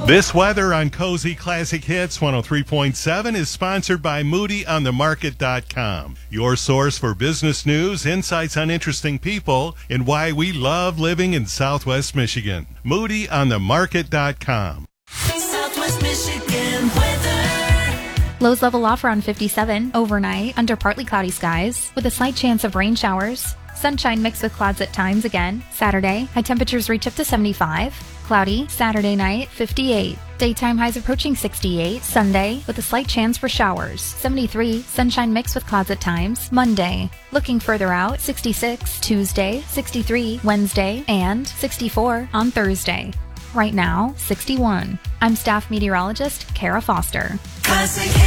This weather on Cozy Classic Hits 103.7 is sponsored by MoodyOnTheMarket.com, your source for business news, insights on interesting people, and why we love living in Southwest Michigan. MoodyOnTheMarket.com. Southwest Michigan weather. Lows level off around 57 overnight under partly cloudy skies with a slight chance of rain showers. Sunshine mixed with clouds at times again. Saturday, high temperatures reach up to 75. Cloudy, Saturday night, 58. Daytime highs approaching 68. Sunday, with a slight chance for showers. 73, sunshine mixed with clouds at times. Monday. Looking further out, 66 Tuesday, 63 Wednesday, and 64 on Thursday. Right now, 61. I'm staff meteorologist Kara Foster. Classic